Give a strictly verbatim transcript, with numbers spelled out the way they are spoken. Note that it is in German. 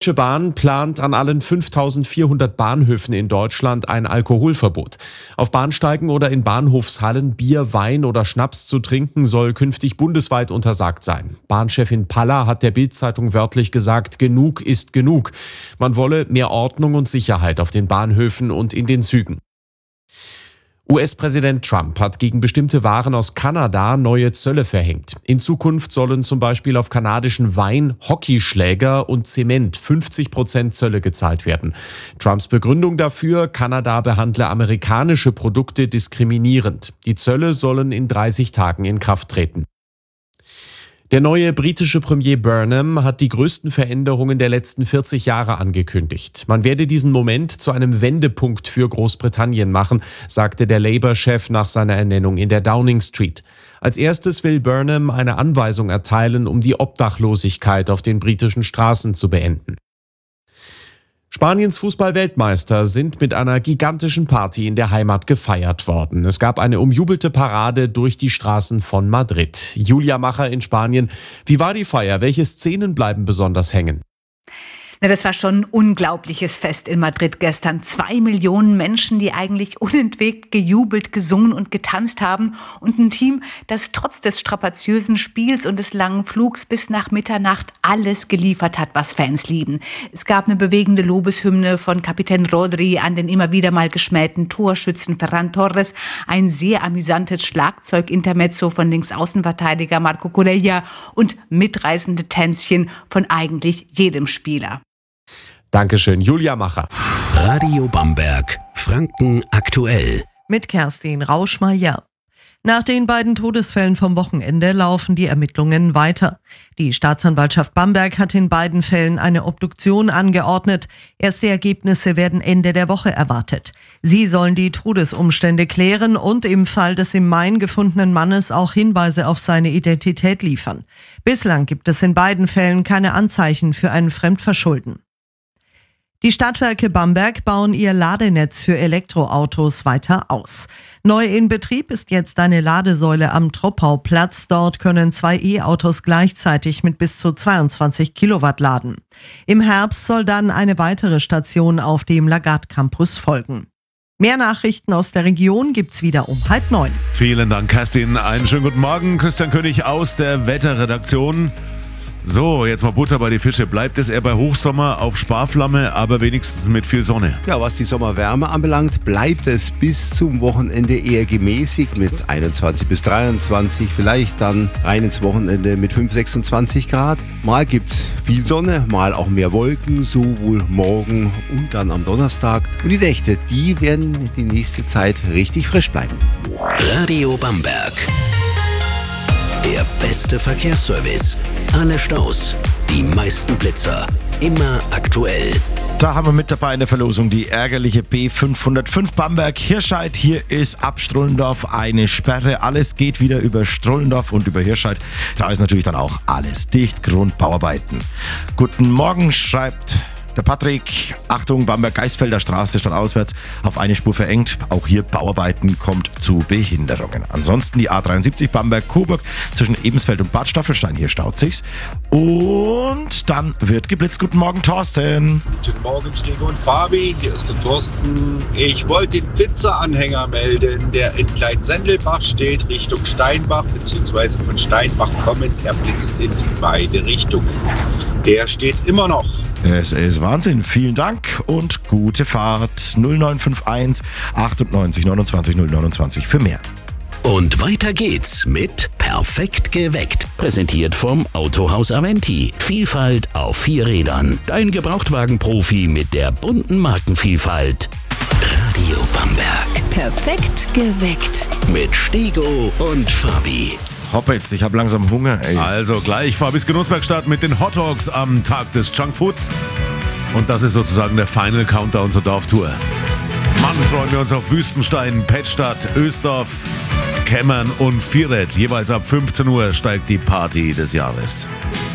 Deutsche Bahn plant an allen fünftausendvierhundert Bahnhöfen in Deutschland ein Alkoholverbot. Auf Bahnsteigen oder in Bahnhofshallen Bier, Wein oder Schnaps zu trinken soll künftig bundesweit untersagt sein. Bahnchefin Paller hat der Bild-Zeitung wörtlich gesagt, genug ist genug. Man wolle mehr Ordnung und Sicherheit auf den Bahnhöfen und in den Zügen. U S-Präsident Trump hat gegen bestimmte Waren aus Kanada neue Zölle verhängt. In Zukunft sollen zum Beispiel auf kanadischen Wein, Hockeyschläger und Zement fünfzig Prozent Zölle gezahlt werden. Trumps Begründung dafür, Kanada behandle amerikanische Produkte diskriminierend. Die Zölle sollen in dreißig Tagen in Kraft treten. Der neue britische Premier Burnham hat die größten Veränderungen der letzten vierzig Jahre angekündigt. Man werde diesen Moment zu einem Wendepunkt für Großbritannien machen, sagte der Labour-Chef nach seiner Ernennung in der Downing Street. Als erstes will Burnham eine Anweisung erteilen, um die Obdachlosigkeit auf den britischen Straßen zu beenden. Spaniens Fußball-Weltmeister sind mit einer gigantischen Party in der Heimat gefeiert worden. Es gab eine umjubelte Parade durch die Straßen von Madrid. Julia Macher in Spanien. Wie war die Feier? Welche Szenen bleiben besonders hängen? Na, das war schon ein unglaubliches Fest in Madrid gestern. Zwei Millionen Menschen, die eigentlich unentwegt gejubelt, gesungen und getanzt haben. Und ein Team, das trotz des strapaziösen Spiels und des langen Flugs bis nach Mitternacht alles geliefert hat, was Fans lieben. Es gab eine bewegende Lobeshymne von Kapitän Rodri an den immer wieder mal geschmähten Torschützen Ferran Torres. Ein sehr amüsantes Schlagzeug-Intermezzo von Linksaußenverteidiger Marco Corella und mitreißende Tänzchen von eigentlich jedem Spieler. Dankeschön, Julia Macher. Radio Bamberg, Franken aktuell. Mit Kerstin Rauschmeier. Nach den beiden Todesfällen vom Wochenende laufen die Ermittlungen weiter. Die Staatsanwaltschaft Bamberg hat in beiden Fällen eine Obduktion angeordnet. Erste Ergebnisse werden Ende der Woche erwartet. Sie sollen die Todesumstände klären und im Fall des im Main gefundenen Mannes auch Hinweise auf seine Identität liefern. Bislang gibt es in beiden Fällen keine Anzeichen für ein Fremdverschulden. Die Stadtwerke Bamberg bauen ihr Ladenetz für Elektroautos weiter aus. Neu in Betrieb ist jetzt eine Ladesäule am Troppauplatz. Dort können zwei E-Autos gleichzeitig mit bis zu zweiundzwanzig Kilowatt laden. Im Herbst soll dann eine weitere Station auf dem Lagarde Campus folgen. Mehr Nachrichten aus der Region gibt's wieder um halb neun. Vielen Dank, Kerstin. Einen schönen guten Morgen. Christian König aus der Wetterredaktion. So, jetzt mal Butter bei die Fische. Bleibt es eher bei Hochsommer auf Sparflamme, aber wenigstens mit viel Sonne? Ja, was die Sommerwärme anbelangt, bleibt es bis zum Wochenende eher gemäßigt mit einundzwanzig bis dreiundzwanzig, vielleicht dann rein ins Wochenende mit fünf, sechsundzwanzig Grad. Mal gibt's viel Sonne, mal auch mehr Wolken, sowohl morgen und dann am Donnerstag. Und die Nächte, die werden die nächste Zeit richtig frisch bleiben. Radio Bamberg. Der beste Verkehrsservice. Alle Staus, die meisten Blitzer, immer aktuell. Da haben wir mit dabei in der Verlosung die ärgerliche B fünfhundertfünf Bamberg-Hirscheid. Hier ist ab Strullendorf eine Sperre. Alles geht wieder über Strullendorf und über Hirscheid. Da ist natürlich dann auch alles dicht, Grund, Bauarbeiten. Guten Morgen, schreibt der Patrick. Achtung, Bamberg-Geisfelder Straße statt auswärts auf eine Spur verengt. Auch hier Bauarbeiten, kommt zu Behinderungen. Ansonsten die A dreiundsiebzig Bamberg-Coburg zwischen Ebensfeld und Bad Staffelstein. Hier staut sich's. Und dann wird geblitzt. Guten Morgen, Thorsten. Guten Morgen, Stego und Fabi. Hier ist der Thorsten. Ich wollte den Blitzeranhänger melden, der in Kleinsendelbach steht, Richtung Steinbach, beziehungsweise von Steinbach kommend. Er blitzt in beide Richtungen. Der steht immer noch. Es ist Wahnsinn. Vielen Dank und gute Fahrt. null neun fünf eins achtundneunzig neunundzwanzig null neunundzwanzig für mehr. Und weiter geht's mit Perfekt geweckt. Präsentiert vom Autohaus Aventi. Vielfalt auf vier Rädern. Dein Gebrauchtwagen-Profi mit der bunten Markenvielfalt. Radio Bamberg. Perfekt geweckt. Mit Stego und Fabi. Hoppitz, ich habe langsam Hunger, ey. Also gleich Fabis Genusswerkstatt mit den Hot Dogs am Tag des Junkfoods. Und das ist sozusagen der Final Countdown zur Dorftour. Mann, freuen wir uns auf Wüstenstein, Pettstadt, Ösdorf, Kemmern und Vieret. Jeweils ab fünfzehn Uhr steigt die Party des Jahres.